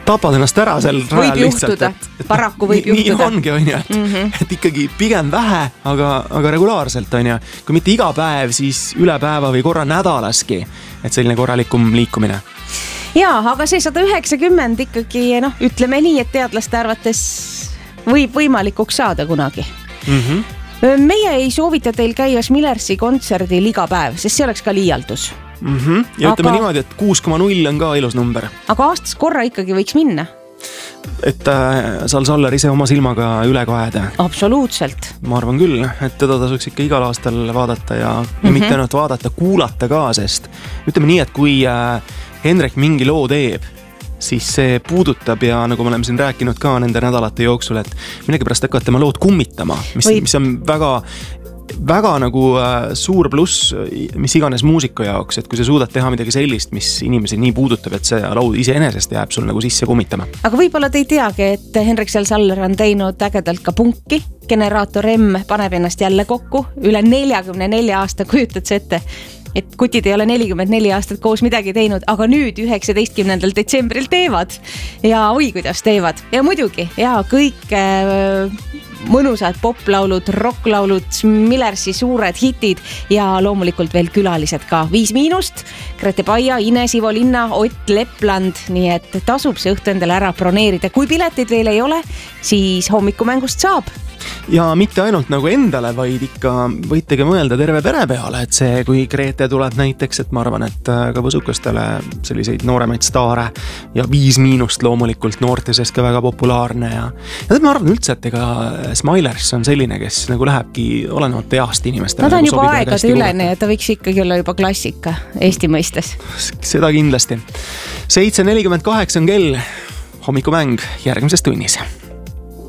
tapad ennast ära seal rajal lihtsalt. Paraku võib juhtuda. Nii ongi, on ju, et ikkagi pigem vähe, aga regulaarselt, on ju. Kui mitte iga päev, siis üle päeva või korra nädalaski, et selline korralikum liikumine. Jaa, aga see 190 ikkagi, ütleme nii, et teadlaste arvates võib võimalikuks saada kunagi. Meie ei soovita teil käia Smilersi kontserdil iga päev, sest see oleks ka liialdus. Ja ütleme niimoodi, et 6,0 on ka ilus number. Aga aastas korra ikkagi võiks minna. Et Saller ise oma silmaga üle kaeda. Absoluutselt. Ma arvan küll, et teda tasuks ikka igal aastal vaadata ja mitte ainult vaadata, kuulata ka, sest ütleme nii, et kui Hendrik mingi loo teeb, siis see puudutab ja nagu me oleme siin rääkinud ka nende nädalate jooksul, et millegipärast hakkavad tema lood kummitama, mis on väga nagu suur pluss mis iganes muusika jaoks, et kui sa suudad teha midagi sellist, mis inimesi nii puudutab, et see laud iseenesest jääb sul nagu sisse kummitama. Aga võib-olla te ei teagi, et Hendrik Saller on teinud ägedalt ka punki. Generaator M paneb ennast jälle kokku. Üle 44 aasta kujutad see ette, et kutid ei ole 44 aastat koos midagi teinud, aga nüüd 19. detsembril teevad. Ja oi, kuidas teevad. Ja muidugi, ja kõik mõnusad poplaulud, rocklaulud, Smilersi suured hitid ja loomulikult veel külalised ka. 5-, Grete Paia, Ines Ivo Linna, Ott Lepland, nii et tasub see õhtu endale ära broneerida. Kui piletid veel ei ole, siis hommikumängust saab. Ja mitte ainult nagu endale, vaid ikka võitegi mõelda terve pere peale, et see, kui Grete tuleb näiteks, et ma arvan, et ka võsukastele selliseid nooremaid staare ja 5- loomulikult noorte sees ka väga populaarne ja ma arvan üldse, et ega Smilers on selline, kes nagu lähebki olenevalt east inimestele. Ta on juba aegade ülene ja ta võiks ikkagi olla juba klassika Eesti mõistes. Seda kindlasti. 7:48 on kell, hommikumäng järgmises tunnis.